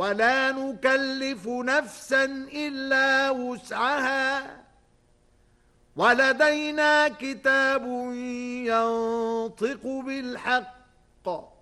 ولا نكلف نفسا إلا وسعها ولدينا كتاب ينطق بالحق